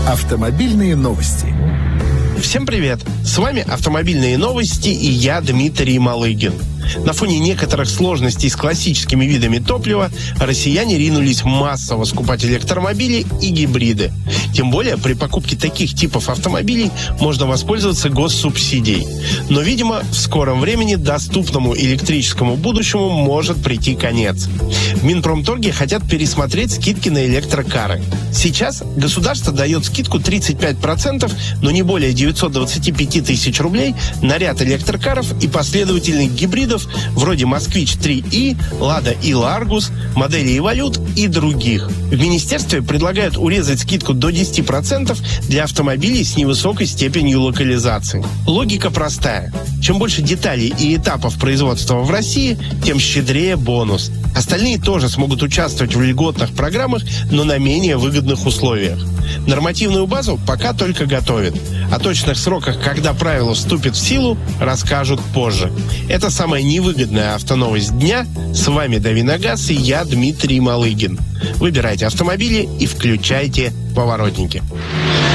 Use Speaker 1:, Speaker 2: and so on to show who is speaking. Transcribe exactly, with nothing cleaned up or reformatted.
Speaker 1: Автомобильные новости.
Speaker 2: Всем привет! С вами «Автомобильные новости» и я, Дмитрий Малыгин. На фоне некоторых сложностей с классическими видами топлива россияне ринулись массово скупать электромобили и гибриды. Тем более при покупке таких типов автомобилей можно воспользоваться госсубсидией. Но, видимо, в скором времени доступному электрическому будущему может прийти конец. В Минпромторге хотят пересмотреть скидки на электрокары. Сейчас государство дает скидку тридцать пять процентов, но не более девятьсот двадцать пять тысяч рублей на ряд электрокаров и последовательных гибридов вроде «Москвич три и», «Лада и Ларгус», модели «Эволют» и других. В министерстве предлагают урезать скидку до десяти процентов для автомобилей с невысокой степенью локализации. Логика простая. Чем больше деталей и этапов производства в России, тем щедрее бонус. Остальные тоже смогут участвовать в льготных программах, но на менее выгодных условиях. Нормативную базу пока только готовят. О точных сроках, когда правило вступит в силу, расскажут позже. Это самая невыгодная автоновость дня. С вами Давиногаз и я, Дмитрий Малыгин. Выбирайте автомобили и включайте поворотники.